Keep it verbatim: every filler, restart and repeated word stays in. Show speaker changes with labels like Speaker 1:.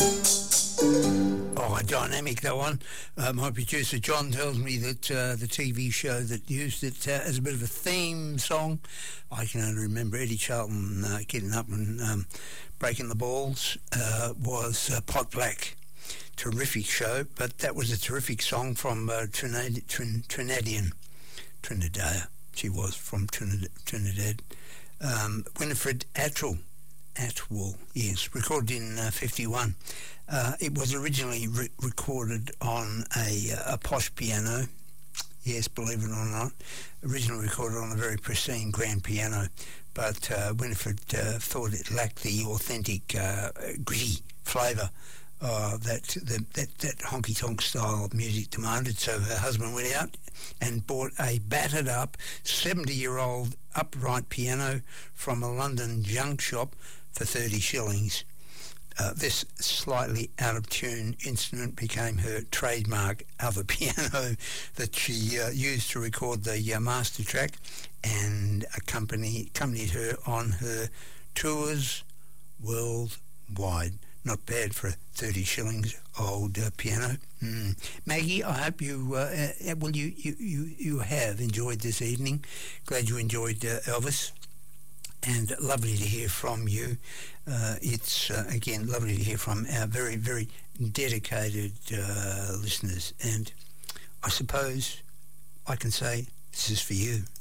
Speaker 1: Oh, dynamic that one. Uh, my producer John tells me that uh, the T V show that used it uh, as a bit of a theme song, I can only remember Eddie Charlton uh, getting up and um, breaking the balls, uh, was uh, Pot Black. Terrific show, but that was a terrific song from uh, Trinid- Trin- Trinidadian, Trinidad. She was from Trinidad. Trinidad. Um, Winifred Atwell. Atwell, yes, recorded in uh, fifty-one. Uh, it was originally re- recorded on a, uh, a posh piano. Yes, believe it or not. Originally recorded on a very pristine grand piano, but uh, Winifred uh, thought it lacked the authentic, uh, gritty flavour uh, that, the, that that honky-tonk style of music demanded. So her husband went out and bought a battered-up seventy-year-old upright piano from a London junk shop for thirty shillings. Uh, this slightly out-of-tune instrument became her trademark other piano that she uh, used to record the uh, master track and accompany, accompanied her on her tours worldwide. Not bad for a thirty shillings old uh, piano. Mm. Maggie, I hope you, uh, uh, well, you, you, you, you have enjoyed this evening. Glad you enjoyed uh, Elvis. And lovely to hear from you. Uh, it's, uh, again, lovely to hear from our very, very dedicated uh, listeners. And I suppose I can say this is for you.